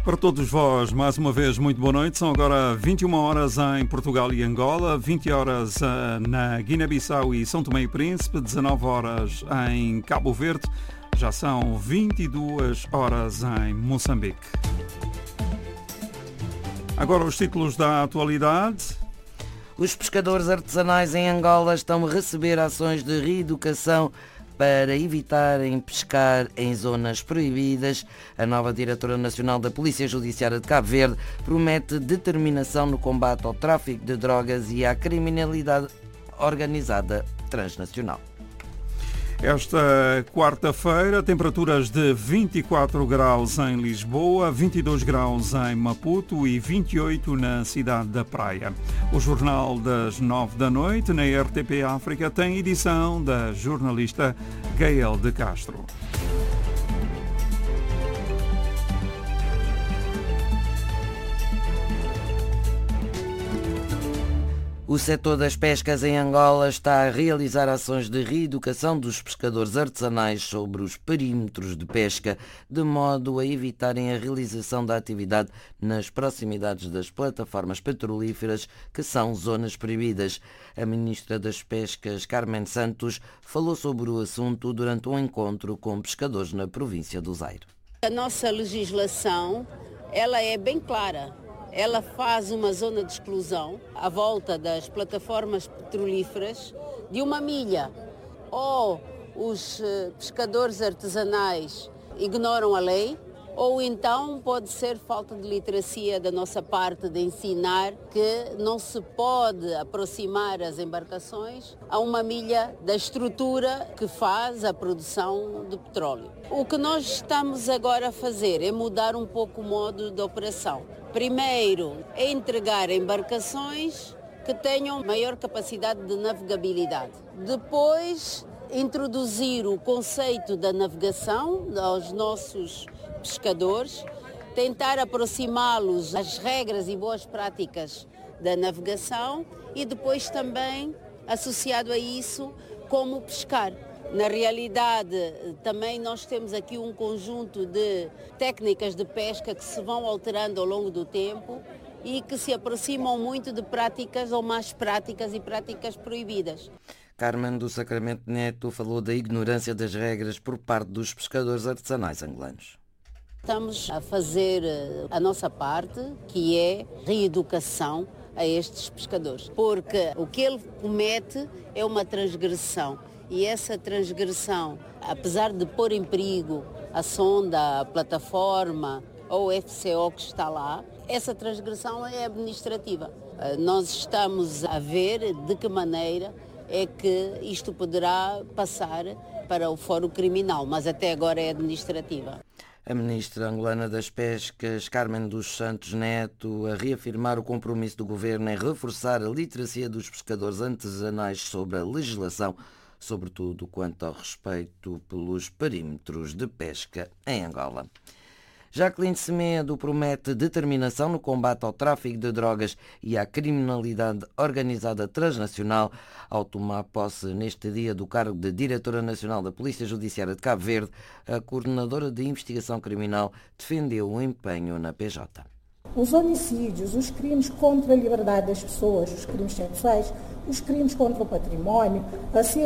Para todos vós, mais uma vez, muito boa noite. São agora 21 horas em Portugal e Angola, 20 horas na Guiné-Bissau e São Tomé e Príncipe, 19 horas em Cabo Verde, já são 22 horas em Moçambique. Agora os títulos da atualidade. Os pescadores artesanais em Angola estão a receber ações de reeducação para evitarem pescar em zonas proibidas. A nova diretora nacional da Polícia Judiciária de Cabo Verde promete determinação no combate ao tráfico de drogas e à criminalidade organizada transnacional. Esta quarta-feira, temperaturas de 24 graus em Lisboa, 22 graus em Maputo e 28 na cidade da Praia. O Jornal das 9 da noite, na RTP África, tem edição da jornalista Gael de Castro. O setor das pescas em Angola está a realizar ações de reeducação dos pescadores artesanais sobre os perímetros de pesca, de modo a evitarem a realização da atividade nas proximidades das plataformas petrolíferas, que são zonas proibidas. A ministra das Pescas, Carmen Santos, falou sobre o assunto durante um encontro com pescadores na província do Zaire. A nossa legislação, ela é bem clara. Ela faz uma zona de exclusão à volta das plataformas petrolíferas de 1 milha. Ou os pescadores artesanais ignoram a lei, ou então pode ser falta de literacia da nossa parte de ensinar que não se pode aproximar as embarcações a 1 milha da estrutura que faz a produção de petróleo. O que nós estamos agora a fazer é mudar um pouco o modo de operação. Primeiro, é entregar embarcações que tenham maior capacidade de navegabilidade. Depois, introduzir o conceito da navegação aos nossos pescadores, tentar aproximá-los às regras e boas práticas da navegação e depois também, associado a isso, como pescar. Na realidade, também nós temos aqui um conjunto de técnicas de pesca que se vão alterando ao longo do tempo e que se aproximam muito de práticas ou más práticas e práticas proibidas. Carmen do Sacramento Neto falou da ignorância das regras por parte dos pescadores artesanais angolanos. Estamos a fazer a nossa parte, que é reeducação a estes pescadores, porque o que ele comete é uma transgressão. E essa transgressão, apesar de pôr em perigo a sonda, a plataforma ou o FCO que está lá, essa transgressão é administrativa. Nós estamos a ver de que maneira é que isto poderá passar para o fórum criminal, mas até agora é administrativa. A ministra angolana das Pescas, Carmen dos Santos Neto, a reafirmar o compromisso do governo em reforçar a literacia dos pescadores artesanais sobre a legislação, sobretudo quanto ao respeito pelos perímetros de pesca em Angola. Jacqueline Semedo promete determinação no combate ao tráfico de drogas e à criminalidade organizada transnacional ao tomar posse neste dia do cargo de Diretora Nacional da Polícia Judiciária de Cabo Verde. A coordenadora de investigação criminal defendeu o empenho na PJ. Os homicídios, os crimes contra a liberdade das pessoas, os crimes sexuais, os crimes contra o património, assim